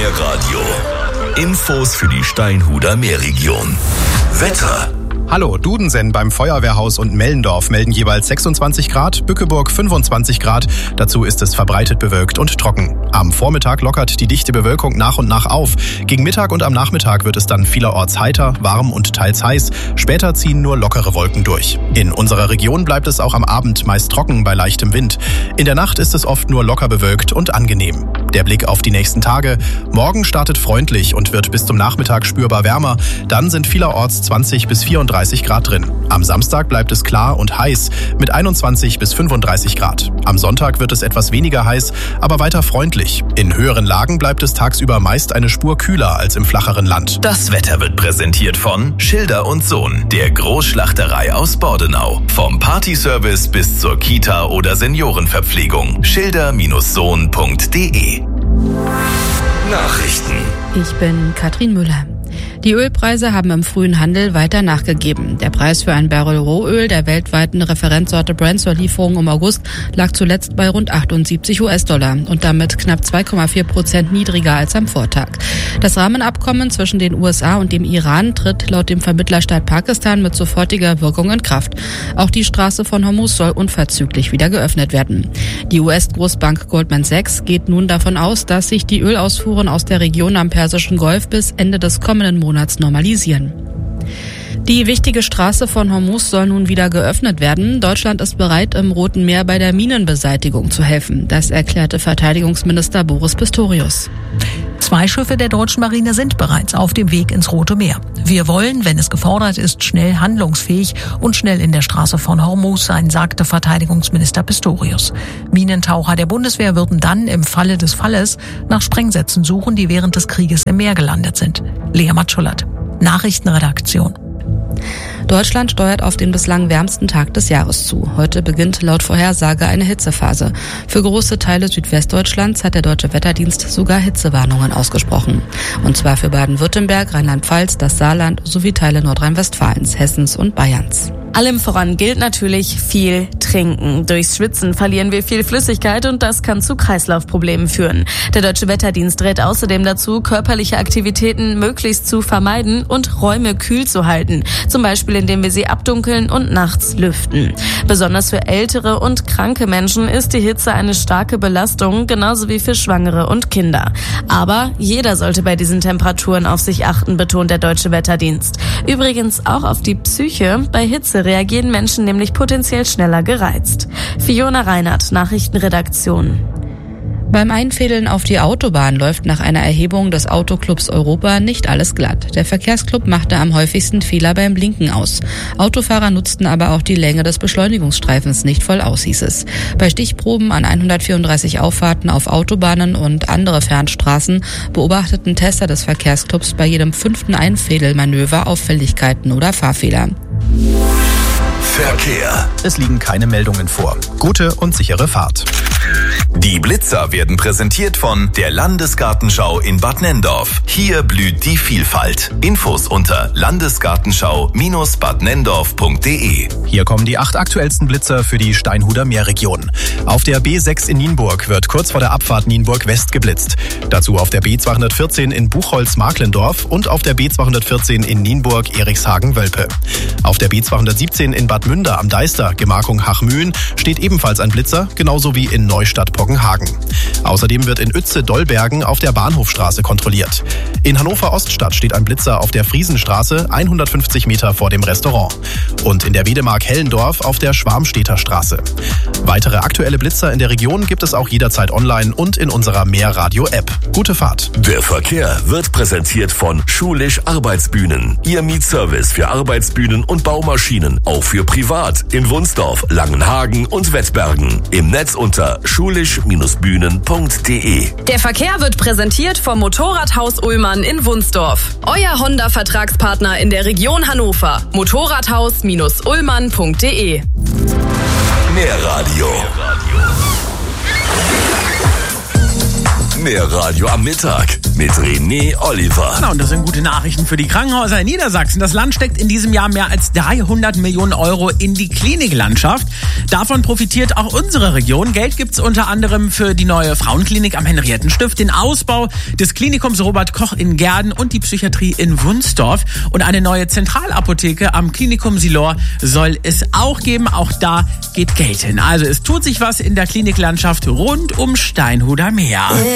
Meerradio. Infos für die Steinhuder Meerregion. Wetter. Hallo, Dudensen beim Feuerwehrhaus und Mellendorf melden jeweils 26 Grad, Bückeburg 25 Grad. Dazu ist es verbreitet bewölkt und trocken. Am Vormittag lockert die dichte Bewölkung nach und nach auf. Gegen Mittag und am Nachmittag wird es dann vielerorts heiter, warm und teils heiß. Später ziehen nur lockere Wolken durch. In unserer Region bleibt es auch am Abend meist trocken bei leichtem Wind. In der Nacht ist es oft nur locker bewölkt und angenehm. Der Blick auf die nächsten Tage. Morgen startet freundlich und wird bis zum Nachmittag spürbar wärmer. Dann sind vielerorts 20 bis 34 Grad drin. Am Samstag bleibt es klar und heiß mit 21 bis 35 Grad. Am Sonntag wird es etwas weniger heiß, aber weiter freundlich. In höheren Lagen bleibt es tagsüber meist eine Spur kühler als im flacheren Land. Das Wetter wird präsentiert von Schilder & Sohn, der Großschlachterei aus Bordenau. Vom Partyservice bis zur Kita- oder Seniorenverpflegung. Schilder-sohn.de. Nachrichten. Ich bin Katrin Müller. Die Ölpreise haben im frühen Handel weiter nachgegeben. Der Preis für ein Barrel Rohöl der weltweiten Referenzsorte Brent zur Lieferung im August lag zuletzt bei rund 78 US-Dollar und damit knapp 2,4% niedriger als am Vortag. Das Rahmenabkommen zwischen den USA und dem Iran tritt laut dem Vermittlerstaat Pakistan mit sofortiger Wirkung in Kraft. Auch die Straße von Hormuz soll unverzüglich wieder geöffnet werden. Die US-Großbank Goldman Sachs geht nun davon aus, dass sich die Ölausfuhren aus der Region am Persischen Golf bis Ende des kommenden Monats normalisieren. Die wichtige Straße von Hormuz soll nun wieder geöffnet werden. Deutschland ist bereit, im Roten Meer bei der Minenbeseitigung zu helfen. Das erklärte Verteidigungsminister Boris Pistorius. 2 Schiffe der deutschen Marine sind bereits auf dem Weg ins Rote Meer. Wir wollen, wenn es gefordert ist, schnell handlungsfähig und schnell in der Straße von Hormuz sein, sagte Verteidigungsminister Pistorius. Minentaucher der Bundeswehr würden dann im Falle des Falles nach Sprengsätzen suchen, die während des Krieges im Meer gelandet sind. Lea Matschulat, Nachrichtenredaktion. Deutschland steuert auf den bislang wärmsten Tag des Jahres zu. Heute beginnt laut Vorhersage eine Hitzephase. Für große Teile Südwestdeutschlands hat der Deutsche Wetterdienst sogar Hitzewarnungen ausgesprochen. Und zwar für Baden-Württemberg, Rheinland-Pfalz, das Saarland sowie Teile Nordrhein-Westfalens, Hessens und Bayerns. Allem voran gilt natürlich viel trinken. Durchs Schwitzen verlieren wir viel Flüssigkeit und das kann zu Kreislaufproblemen führen. Der Deutsche Wetterdienst rät außerdem dazu, körperliche Aktivitäten möglichst zu vermeiden und Räume kühl zu halten. Zum Beispiel, indem wir sie abdunkeln und nachts lüften. Besonders für ältere und kranke Menschen ist die Hitze eine starke Belastung, genauso wie für Schwangere und Kinder. Aber jeder sollte bei diesen Temperaturen auf sich achten, betont der Deutsche Wetterdienst. Übrigens auch auf die Psyche. Bei Hitze reagieren Menschen nämlich potenziell schneller gereizt. Fiona Reinhardt, Nachrichtenredaktion. Beim Einfädeln auf die Autobahn läuft nach einer Erhebung des Autoclubs Europa nicht alles glatt. Der Verkehrsclub machte am häufigsten Fehler beim Blinken aus. Autofahrer nutzten aber auch die Länge des Beschleunigungsstreifens nicht voll aus, hieß es. Bei Stichproben an 134 Auffahrten auf Autobahnen und andere Fernstraßen beobachteten Tester des Verkehrsclubs bei jedem 5. Einfädelmanöver Auffälligkeiten oder Fahrfehler. Verkehr. Es liegen keine Meldungen vor. Gute und sichere Fahrt. Die Blitzer werden präsentiert von der Landesgartenschau in Bad Nenndorf. Hier blüht die Vielfalt. Infos unter landesgartenschau-badnenndorf.de. Hier kommen die 8 aktuellsten Blitzer für die Steinhuder Meerregion. Auf der B6 in Nienburg wird kurz vor der Abfahrt Nienburg West geblitzt. Dazu auf der B214 in Buchholz-Marklendorf und auf der B214 in Nienburg-Erichshagen-Wölpe. Auf der B217 in Bad Münder am Deister, Gemarkung Hachmühlen, steht ebenfalls ein Blitzer, genauso wie in Neustadt-Poggenhagen. Außerdem wird in Uetze-Dollbergen auf der Bahnhofstraße kontrolliert. In Hannover-Oststadt steht ein Blitzer auf der Friesenstraße, 150 Meter vor dem Restaurant. Und in der Wedemark Hellendorf auf der Schwarmstedter Straße. Weitere aktuelle Blitzer in der Region gibt es auch jederzeit online und in unserer Meerradio-App. Gute Fahrt. Der Verkehr wird präsentiert von Schulisch Arbeitsbühnen. Ihr Mietservice für Arbeitsbühnen und Baumaschinen. Auch für privat in Wunsdorf, Langenhagen und Wettbergen. Im Netz unter schulisch-bühnen.de. Der Verkehr wird präsentiert vom Motorradhaus Ullmann in Wunsdorf. Euer Honda-Vertragspartner in der Region Hannover. Motorradhaus-ullmann.de. Meerradio. Mehr Radio am Mittag mit René Oliver. Na, und das sind gute Nachrichten für die Krankenhäuser in Niedersachsen. Das Land steckt in diesem Jahr mehr als 300 Millionen Euro in die Kliniklandschaft. Davon profitiert auch unsere Region. Geld gibt's unter anderem für die neue Frauenklinik am Henriettenstift, den Ausbau des Klinikums Robert Koch in Gehrden und die Psychiatrie in Wunsdorf. Und eine neue Zentralapotheke am Klinikum Silor soll es auch geben. Auch da geht Geld hin. Also es tut sich was in der Kliniklandschaft rund um Steinhuder Meer.